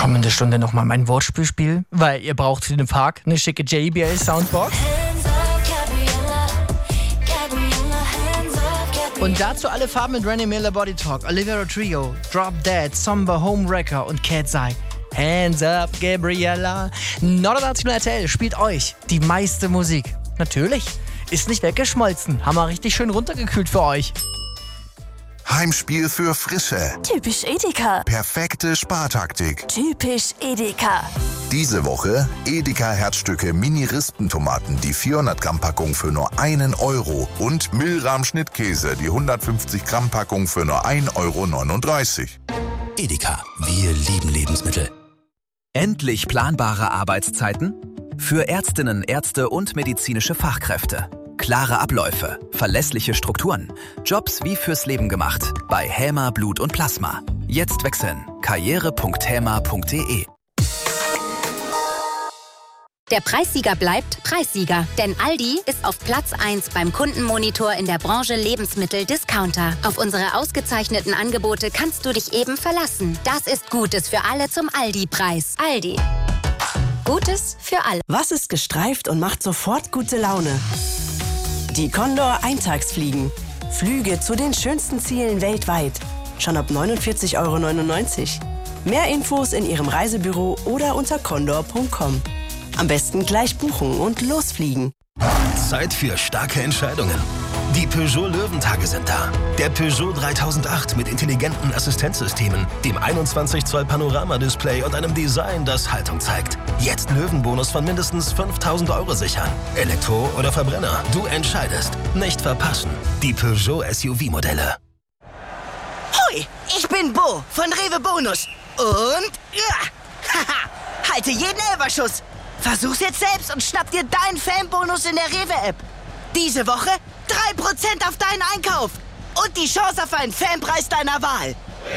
Kommende Stunde nochmal mein Wortspielspiel, weil ihr braucht für den Park eine schicke JBL Soundbox. Und dazu alle Farben mit Randy Miller Body Talk, Olivia Rodrigo, Drop Dead, Somber, Homewrecker und Cat's Eye. Hands up, Gabriella. 89 RTL spielt euch die meiste Musik. Natürlich, ist nicht weggeschmolzen. Haben wir richtig schön runtergekühlt für euch. Heimspiel für Frische. Typisch Edeka. Perfekte Spartaktik. Typisch Edeka. Diese Woche Edeka Herzstücke Mini-Rispentomaten, die 400 Gramm Packung für nur 1 Euro und Milram Schnittkäse, die 150 Gramm Packung für nur 1,39 Euro. Edeka, wir lieben Lebensmittel. Endlich planbare Arbeitszeiten? Für Ärztinnen, Ärzte und medizinische Fachkräfte. Klare Abläufe, verlässliche Strukturen. Jobs wie fürs Leben gemacht. Bei Häma Blut und Plasma. Jetzt wechseln. karriere.häma.de. Der Preissieger bleibt Preissieger, denn Aldi ist auf Platz 1 beim Kundenmonitor in der Branche Lebensmittel-Discounter. Auf unsere ausgezeichneten Angebote kannst du dich eben verlassen. Das ist Gutes für alle zum Aldi-Preis. Aldi. Gutes für alle. Was ist gestreift und macht sofort gute Laune? Die Condor Eintagsfliegen. Flüge zu den schönsten Zielen weltweit. Schon ab 49,99 €. Mehr Infos in Ihrem Reisebüro oder unter condor.com. Am besten gleich buchen und losfliegen. Zeit für starke Entscheidungen. Die Peugeot Löwentage sind da. Der Peugeot 3008 mit intelligenten Assistenzsystemen, dem 21 Zoll Panoramadisplay und einem Design, das Haltung zeigt. Jetzt Löwenbonus von mindestens 5.000 € sichern. Elektro oder Verbrenner, du entscheidest. Nicht verpassen. Die Peugeot SUV-Modelle. Hoi, ich bin Bo von Rewe Bonus. Und haha, halte jeden Elferschuss. Versuch's jetzt selbst und schnapp dir deinen Fanbonus in der Rewe-App. Diese Woche 3% auf deinen Einkauf und die Chance auf einen Fanpreis deiner Wahl.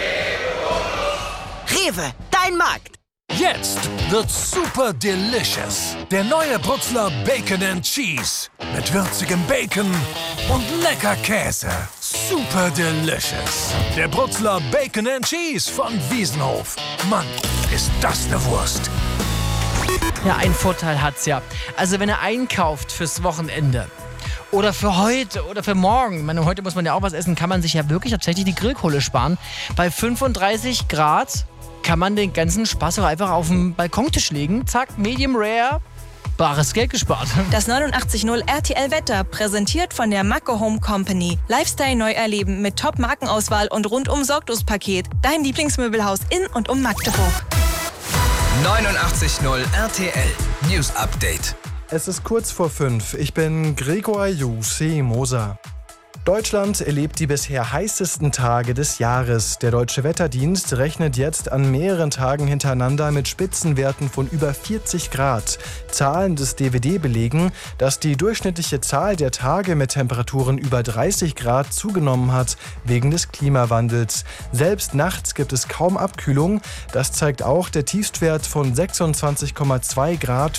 Rewe, dein Markt. Jetzt wird super delicious. Der neue Brutzler Bacon and Cheese. Mit würzigem Bacon und lecker Käse. Super delicious. Der Brutzler Bacon and Cheese von Wiesenhof. Mann, ist das eine Wurst. Ja, einen Vorteil hat's ja. Also wenn ihr einkauft fürs Wochenende oder für heute oder für morgen, ich meine, heute muss man ja auch was essen, kann man sich ja wirklich tatsächlich die Grillkohle sparen. Bei 35 Grad kann man den ganzen Spaß auch einfach auf den Balkontisch legen. Zack, Medium Rare, bares Geld gespart. Das 89.0 RTL Wetter, präsentiert von der Macke Home Company. Lifestyle neu erleben mit Top-Markenauswahl und rundum Sorglos-Paket. Dein Lieblingsmöbelhaus in und um Magdeburg. 89.0 RTL News Update. Es ist kurz vor 5. Ich bin Gregor Jussi Moser. Deutschland erlebt die bisher heißesten Tage des Jahres. Der Deutsche Wetterdienst rechnet jetzt an mehreren Tagen hintereinander mit Spitzenwerten von über 40 Grad. Zahlen des DWD belegen, dass die durchschnittliche Zahl der Tage mit Temperaturen über 30 Grad zugenommen hat wegen des Klimawandels. Selbst nachts gibt es kaum Abkühlung. Das zeigt auch der Tiefstwert von 26,2 Grad